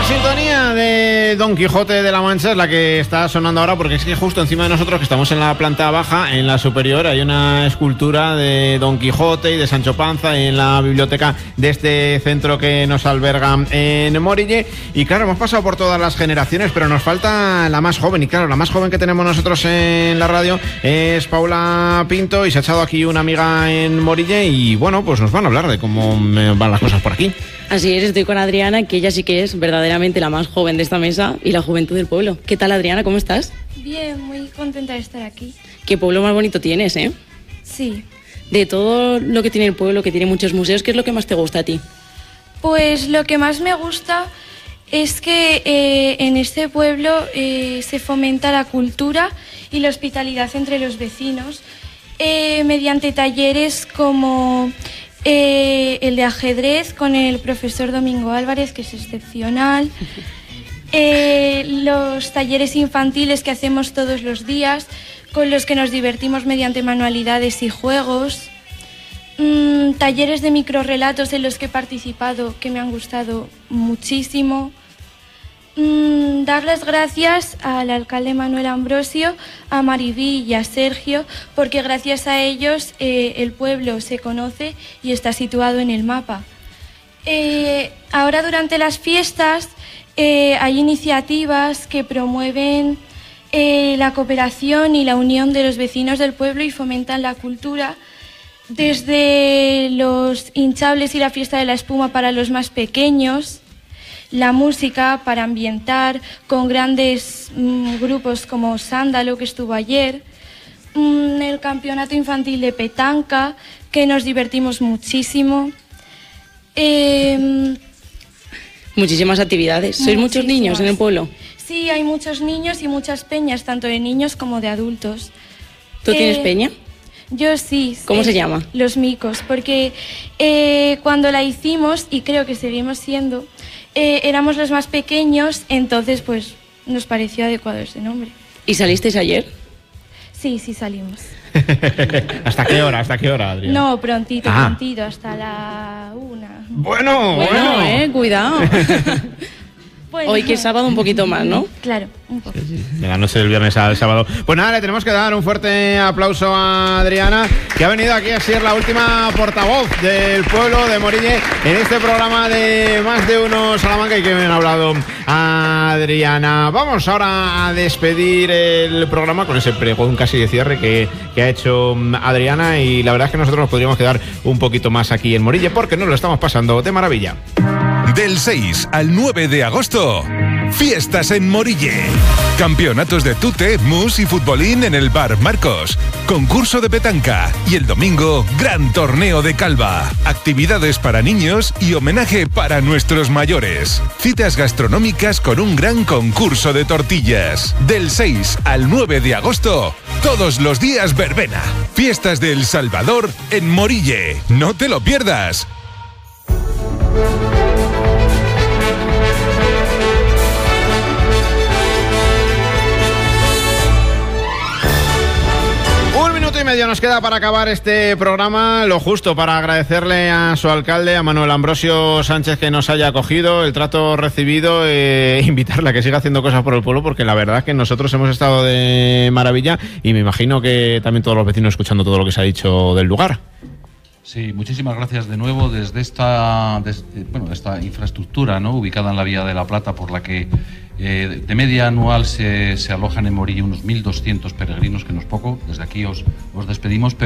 Sintonía de Don Quijote de la Mancha es la que está sonando ahora, porque es que justo encima de nosotros, que estamos en la planta baja, en la superior, hay una escultura de Don Quijote y de Sancho Panza en la biblioteca de este centro que nos alberga en Morille. Y claro, hemos pasado por todas las generaciones, pero nos falta la más joven. Y claro, la más joven que tenemos nosotros en la radio es Paula Pinto, y se ha echado aquí una amiga en Morille y bueno, pues nos van a hablar de cómo van las cosas por aquí. Así es, estoy con Adriana, que ella sí que es verdaderamente la más joven de esta mesa y la juventud del pueblo. ¿Qué tal, Adriana? ¿Cómo estás? Bien, muy contenta de estar aquí. ¿Qué pueblo más bonito tienes, eh? Sí. De todo lo que tiene el pueblo, que tiene muchos museos, ¿qué es lo que más te gusta a ti? Pues lo que más me gusta es que en este pueblo se fomenta la cultura y la hospitalidad entre los vecinos mediante talleres como el de ajedrez con el profesor Domingo Álvarez, que es excepcional, los talleres infantiles que hacemos todos los días, con los que nos divertimos mediante manualidades y juegos, talleres de microrrelatos en los que he participado que me han gustado muchísimo. Dar las gracias al alcalde Manuel Ambrosio, a Maribí y a Sergio, porque gracias a ellos el pueblo se conoce y está situado en el mapa. Ahora durante las fiestas hay iniciativas que promueven la cooperación y la unión de los vecinos del pueblo y fomentan la cultura, desde los hinchables y la fiesta de la espuma para los más pequeños, la música para ambientar con grandes grupos como Sándalo, que estuvo ayer, el campeonato infantil de petanca, que nos divertimos muchísimo. Muchísimas actividades. ¿Sois muchos niños en el pueblo? Sí, hay muchos niños y muchas peñas, tanto de niños como de adultos. ¿Tú tienes peña? Yo sí. ¿Cómo se llama? Los Micos, porque cuando la hicimos, y creo que seguimos siendo, éramos los más pequeños, entonces pues nos pareció adecuado ese nombre. ¿Y salisteis ayer? Sí, salimos. ¿Hasta qué hora, Adriana? No, prontito, hasta la 1. Bueno, cuidado. Bueno. Hoy que es sábado un poquito más, ¿no? Claro, un poco. De la noche del viernes al sábado. Pues nada, le tenemos que dar un fuerte aplauso a Adriana, que ha venido aquí a ser la última portavoz del pueblo de Morille en este programa de Más de Uno Salamanca, y que me han hablado a Adriana. Vamos ahora a despedir el programa con ese pregón casi de cierre que ha hecho Adriana, y la verdad es que nosotros nos podríamos quedar un poquito más aquí en Morille, porque nos lo estamos pasando de maravilla. Del 6 al 9 de agosto, fiestas en Morille. Campeonatos de tute, mus y futbolín en el Bar Marcos. Concurso de petanca. Y el domingo, gran torneo de calva. Actividades para niños y homenaje para nuestros mayores. Citas gastronómicas con un gran concurso de tortillas. Del 6 al 9 de agosto, todos los días verbena. Fiestas de El Salvador en Morille. No te lo pierdas. Y medio nos queda para acabar este programa, lo justo para agradecerle a su alcalde, a Manuel Ambrosio Sánchez, que nos haya acogido, el trato recibido, invitarle a que siga haciendo cosas por el pueblo, porque la verdad es que nosotros hemos estado de maravilla, y me imagino que también todos los vecinos escuchando todo lo que se ha dicho del lugar. Sí, muchísimas gracias de nuevo desde esta infraestructura, ¿no?, ubicada en la Vía de la Plata, por la que de media anual se alojan en Morille unos 1.200 peregrinos, que no es poco. Desde aquí os despedimos.